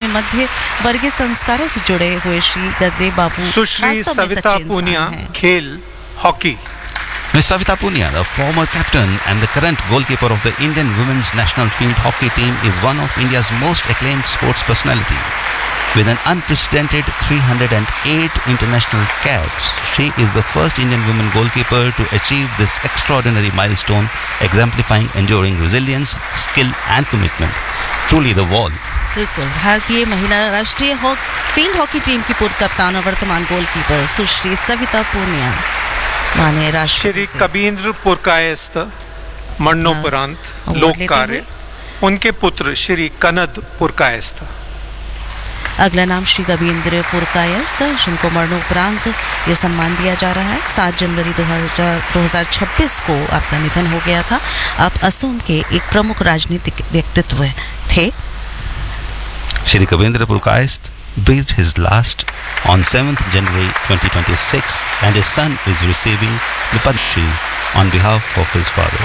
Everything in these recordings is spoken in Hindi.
मध्य वर्गीय संस्कारों से जुड़े हुए श्री गद्दे बाबू सुश्री सविता पूनिया, खेल hockey. Ms. Savita Punia, the former captain and the current goalkeeper of the Indian women's national field hockey team, is one of India's most acclaimed sports personalities. With an unprecedented 308 international caps, she is the first Indian woman goalkeeper to achieve this extraordinary milestone, exemplifying enduring resilience, skill and commitment. Truly the wall. बिल्कुल, भारतीय महिला राष्ट्रीय फील्ड हॉकी टीम की पूर्व कप्तान और वर्तमान गोलकीपर सुश्री सविता पूनिया माने राष्ट्रपति श्री कबींद्र पुरकायस्थ मरणोपरांत लोक कार्य, उनके पुत्र श्री कनद पुरकायस्थ। अगला नाम श्री कबींद्र पुरकायस्थ, जिनको मरणोपरांत ये सम्मान दिया जा रहा है। 7 जनवरी 2026 को आपका निधन हो गया था। आप असम के एक प्रमुख राजनीतिक व्यक्तित्व थे। Shri Kabindra Purkayasth breathed his last on 7th January 2026 and his son is receiving the Padma Shri on behalf of his father.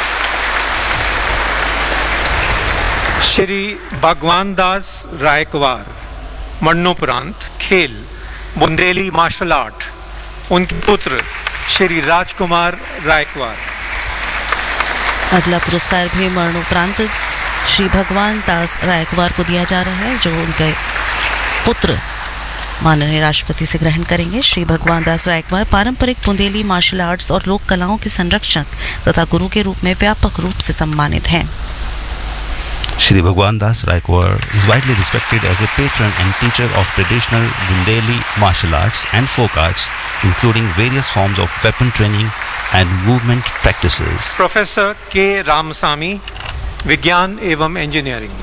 Shri भगवान दास रायकवार मरणोपरांत खेल बुंदेली मार्शल आर्ट, उनके पुत्र श्री राजकुमार रायकवार। अगला पुरस्कार भी मरणोपरांत श्री भगवान दास रायकवार को दिया जा रहा है, जो उनके पुत्र माननीय राष्ट्रपति से ग्रहण करेंगे। श्री भगवान दास रायकवार पारंपरिक बुंदेली मार्शल आर्ट्स और लोक कलाओं के संरक्षक तथा गुरु के रूप में व्यापक रूप से सम्मानित हैं। Shri Bhagwan Das Raikwar is widely respected as a patron and teacher of traditional Bundeli martial arts and folk arts, including various forms of weapon training and movement practices. Professor के रामसामी, विज्ञान एवं इंजीनियरिंग।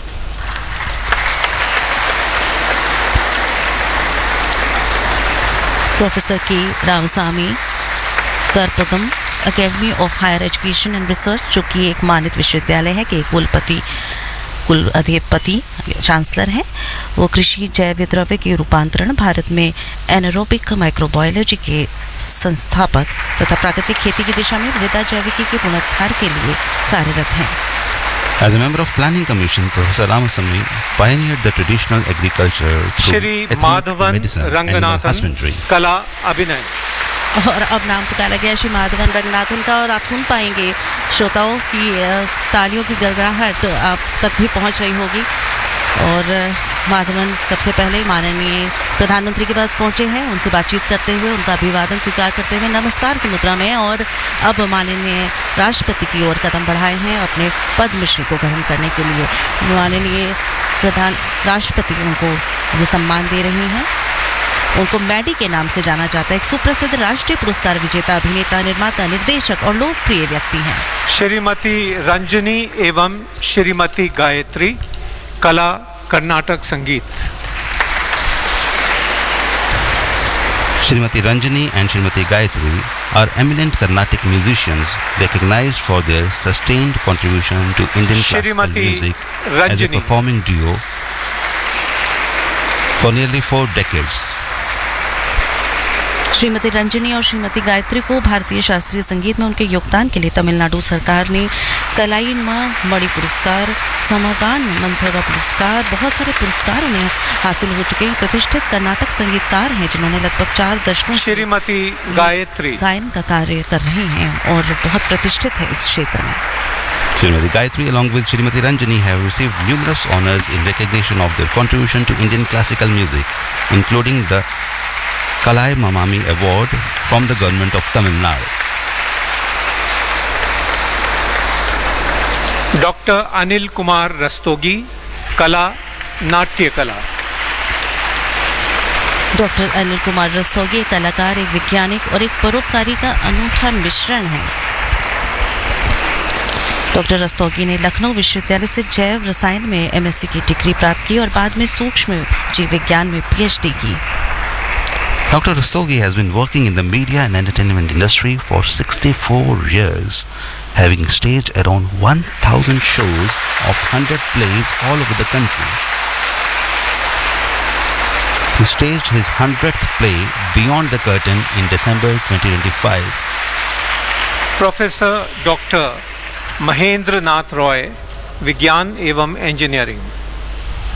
प्रोफेसर के Ramasamy कर्पगम academy of higher education and research, जो कि एक मानित विश्वविद्यालय है कि कुल अधिपति चांसलर हैं। वो कृषि जैव द्रव्य के रूपांतरण, भारत में एनारोबिक माइक्रोबायोलॉजी के संस्थापक तथा प्राकृतिक खेती की दिशा में मृदा जैविकी के पुनरुद्धार के लिए कार्यरत हैं। As a member of Planning Commission, Professor Ramasamy pioneered the traditional agriculture through ethnic medicine, animal husbandry. कला अभिनय। और अब नाम पुकारा गया श्री माधवन रंगनाथन का, और आप सुन पाएंगे श्रोताओं की तालियों की गड़गड़ाहट आप तक भी पहुंच रही होगी। और माधवन सबसे पहले माननीय प्रधानमंत्री के पास पहुंचे हैं, उनसे बातचीत करते हुए उनका अभिवादन स्वीकार करते हुए नमस्कार की मुद्रा में, और अब माननीय राष्ट्रपति की ओर कदम बढ़ाए हैं अपने पद्मश्री को ग्रहण करने के लिए। माननीय राष्ट्रपति उनको ये सम्मान दे रही हैं। उनको मैडी के नाम से जाना जाता है, एक सुप्रसिद्ध राष्ट्रीय पुरस्कार विजेता अभिनेता, निर्माता, निर्देशक और लोकप्रिय व्यक्ति हैं। श्रीमती रंजनी एवं श्रीमती गायत्री, कला कर्नाटक संगीत। Srimati Ranjani and Srimati Gayatri are eminent Carnatic musicians recognized for their sustained contribution to Indian classical music as a performing duo for nearly 4 decades. Shrimati Ranjani और श्रीमती गायत्री को भारतीय शास्त्रीय संगीत में उनके योगदान के लिए तमिलनाडु सरकार ने कलाइमा मणि पुरस्कार, समगान मंथरा पुरस्कार, बहुत सारे पुरस्कार उन्हें हासिल हो चुके हैं। प्रतिष्ठित कर्नाटक संगीतकार हैं जिन्होंने लगभग 4 दशकों से श्रीमती गायत्री गायन का कार्य कर रहे हैं और बहुत प्रतिष्ठित है इस क्षेत्र में। Srimati Gayatri along with Srimati Ranjani have received numerous honors in recognition of their contribution to Indian classical music, including the Kalai Mamami Award from the government of Tamil Nadu. Doctor Anil Kumar Rastogi, कला नाट्य कला। डॉक्टर अनिल कुमार रस्तोगी एक कलाकार, एक वैज्ञानिक और एक परोपकारी का अनूठा मिश्रण है। डॉक्टर रस्तोगी ने लखनऊ विश्वविद्यालय से जैव रसायन में एमएससी की डिग्री प्राप्त की और बाद में सूक्ष्म जीव विज्ञान में पीएचडी की। Dr. Rastogi has been working in the media and entertainment industry for 64 years, having staged around 1,000 shows of 100 plays all over the country. He staged his 100th play Beyond the Curtain in December 2025. Professor doctor Mahendra Nath Roy, विज्ञान एवं इंजीनियरिंग।